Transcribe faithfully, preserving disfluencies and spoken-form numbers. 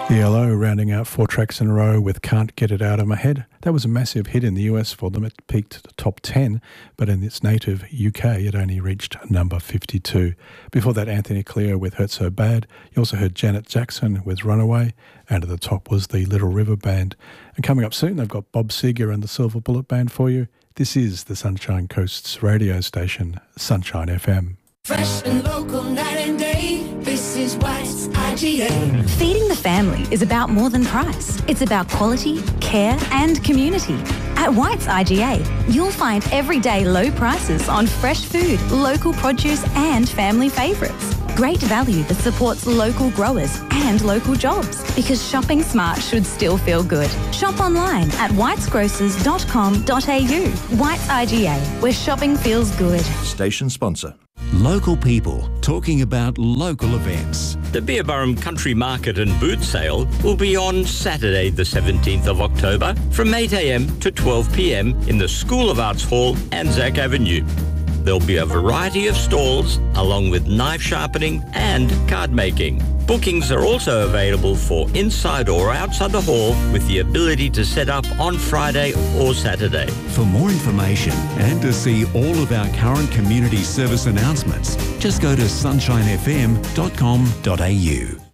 E L O rounding out four tracks in a row with Can't Get It Out of My Head. That was a massive hit in the U S for them. It peaked at the top ten, but in its native U K it only reached number fifty-two. Before that, Anthony Clear with Hurt So Bad. You also heard Janet Jackson with Runaway, and at the top was the Little River Band. And coming up soon, they've got Bob Seger and the Silver Bullet Band for you. This is the Sunshine Coast's radio station, Sunshine F M. Fresh and local night and day, this is White's I G A. Feeding the family is about more than price. It's about quality, care and community. At White's I G A, you'll find everyday low prices on fresh food, local produce and family favourites. Great value that supports local growers and local jobs, because shopping smart should still feel good. Shop online at whites grocers dot com dot a u. White's I G A, where shopping feels good. Station sponsor. Local people talking about local events. The Beerburrum Country Market and Boot Sale will be on Saturday the seventeenth of October from eight a m to twelve p m in the School of Arts Hall, Anzac Avenue. There'll be a variety of stalls along with knife sharpening and card making. Bookings are also available for inside or outside the hall with the ability to set up on Friday or Saturday. For more information and to see all of our current community service announcements, just go to sunshine f m dot com dot a u.